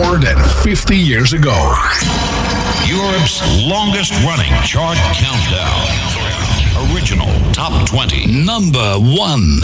more than 50 years ago. Europe's longest running chart countdown. Original Top 20. Number 1.